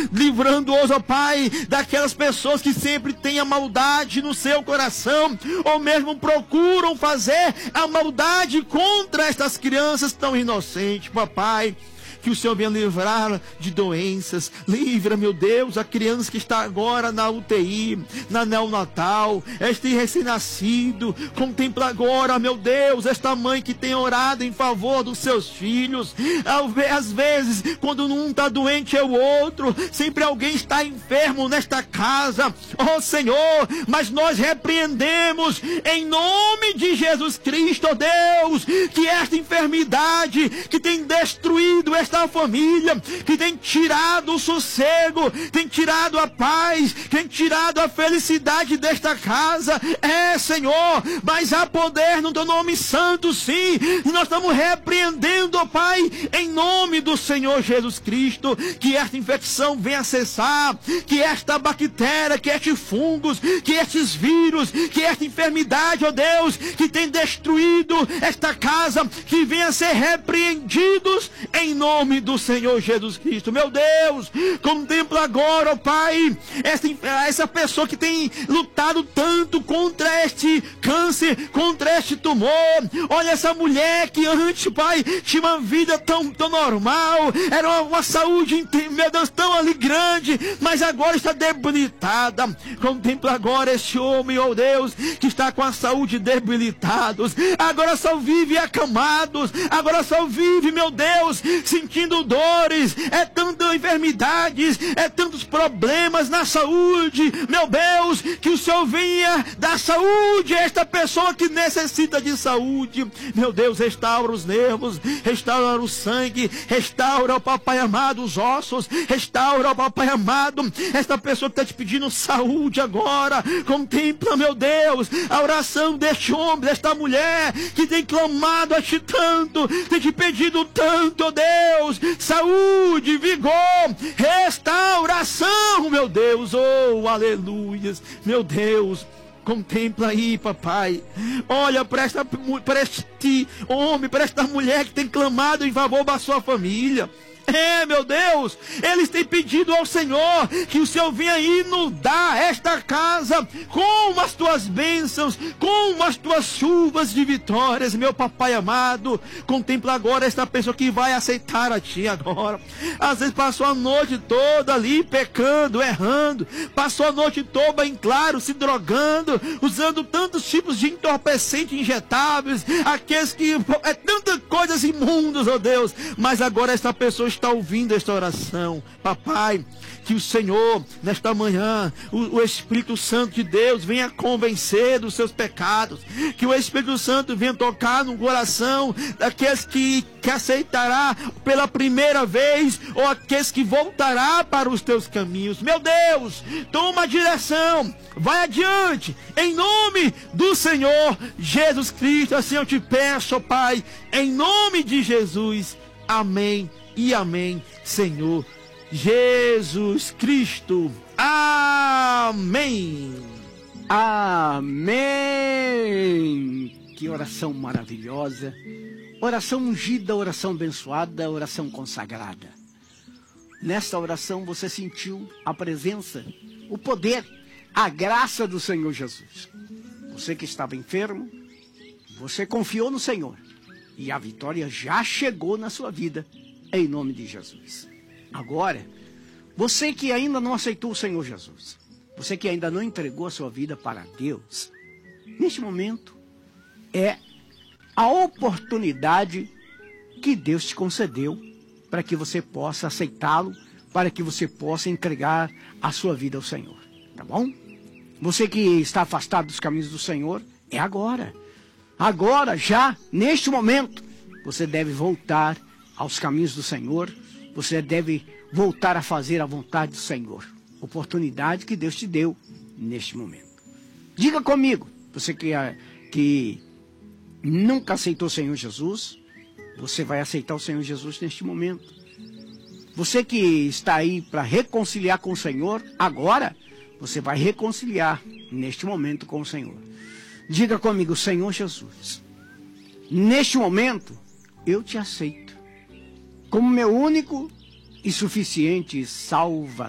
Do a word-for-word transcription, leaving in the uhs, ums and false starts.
livrando-os, ó Pai, daquelas pessoas que sempre têm a maldade no seu coração, ou mesmo procuram fazer a maldade contra estas crianças tão inocentes, papai. Que o Senhor venha livrar de doenças. Livra, meu Deus, a criança que está agora na U T I, na neonatal, este recém-nascido. Contempla agora, meu Deus, esta mãe que tem orado em favor dos seus filhos. Às vezes, quando um está doente é o outro. Sempre alguém está enfermo nesta casa. Oh Senhor, mas nós repreendemos em nome de Jesus Cristo, ó Deus, que esta enfermidade que tem destruído esta esta família, que tem tirado o sossego, tem tirado a paz, tem tirado a felicidade desta casa, é Senhor, mas há poder no teu nome santo, sim, e nós estamos repreendendo, ó Pai, em nome do Senhor Jesus Cristo, que esta infecção venha cessar, que esta bactéria, que estes fungos, que estes vírus, que esta enfermidade, ó Deus, que tem destruído esta casa, que venha a ser repreendidos em nome nome do Senhor Jesus Cristo. Meu Deus, contempla agora, ó Pai, essa, essa pessoa que tem lutado tanto contra este câncer, contra este tumor. Olha essa mulher que antes, Pai, tinha uma vida tão, tão normal, era uma, uma saúde, meu Deus, tão ali grande, mas agora está debilitada. Contempla agora este homem, ó Deus, que está com a saúde debilitados, agora só vive acamados, agora só vive, meu Deus, sentindo dores, é tantas enfermidades, é tantos problemas na saúde. Meu Deus, que o Senhor venha dar saúde a esta pessoa que necessita de saúde. Meu Deus, restaura os nervos, restaura o sangue, restaura, ó Papai amado, os ossos, restaura, ó Papai amado, esta pessoa que está te pedindo saúde agora. Contempla, meu Deus, a oração deste homem, desta mulher que tem clamado a ti tanto, tem te pedido tanto, ó Deus, saúde, vigor, restauração, meu Deus, oh, aleluias, meu Deus. Contempla aí, papai. Olha para esta, para este homem, para esta mulher que tem clamado em favor da sua família. É, meu Deus, eles têm pedido ao Senhor que o Senhor venha inundar esta casa com as tuas bênçãos, com as tuas chuvas de vitórias, meu papai amado. Contempla agora esta pessoa que vai aceitar a ti agora. Às vezes passou a noite toda ali pecando, errando, passou a noite toda em claro, se drogando, usando tantos tipos de entorpecentes injetáveis, aqueles que é tantas coisas imundas, ó Deus, mas agora esta pessoa está ouvindo esta oração, papai. Que o Senhor, nesta manhã, o, o Espírito Santo de Deus venha convencer dos seus pecados, que o Espírito Santo venha tocar no coração daqueles que, que aceitará pela primeira vez, ou aqueles que voltará para os teus caminhos. Meu Deus, toma a direção, vai adiante, em nome do Senhor Jesus Cristo. Assim eu te peço, ó Pai, em nome de Jesus, amém e amém, Senhor Jesus Cristo. Amém. Amém. Que oração maravilhosa. Oração ungida, oração abençoada, oração consagrada. Nesta oração você sentiu a presença, o poder, a graça do Senhor Jesus. Você que estava enfermo, você confiou no Senhor. E a vitória já chegou na sua vida, em nome de Jesus. Agora, você que ainda não aceitou o Senhor Jesus, você que ainda não entregou a sua vida para Deus, neste momento é a oportunidade que Deus te concedeu para que você possa aceitá-lo, para que você possa entregar a sua vida ao Senhor, tá bom? Você que está afastado dos caminhos do Senhor, é agora. Agora, já, neste momento, você deve voltar aos caminhos do Senhor, você deve voltar a fazer a vontade do Senhor. Oportunidade que Deus te deu neste momento. Diga comigo, você que, que nunca aceitou o Senhor Jesus, você vai aceitar o Senhor Jesus neste momento. Você que está aí para reconciliar com o Senhor, agora, você vai reconciliar neste momento com o Senhor. Diga comigo, Senhor Jesus, neste momento, eu te aceito como meu único e suficiente Salvador.